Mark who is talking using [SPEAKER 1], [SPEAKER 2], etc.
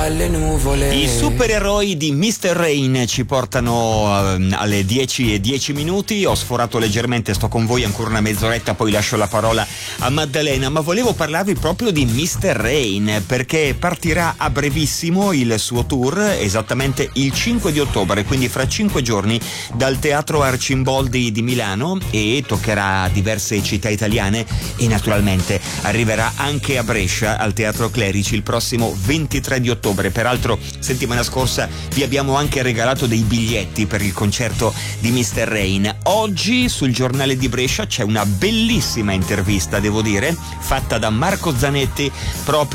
[SPEAKER 1] alle nuvole.
[SPEAKER 2] I supereroi di Mr. Rain ci portano alle 10:10. Ho sforato leggermente, sto con voi ancora una mezz'oretta, poi lascio la parola a Maddalena, ma volevo parlarvi proprio di Mr. Rain perché partirà a brevissimo il suo tour, esattamente il 5 di ottobre, quindi fra 5 giorni, dal Teatro Arcimboldi di Milano, e toccherà diverse città italiane e naturalmente arriverà anche a Brescia al Teatro Clerici il prossimo 23 di ottobre. Peraltro settimana scorsa vi abbiamo anche regalato dei biglietti per il concerto di Mr. Rain. Oggi sul giornale di Brescia c'è una bellissima intervista, devo dire, fatta da Marco Zanetti proprio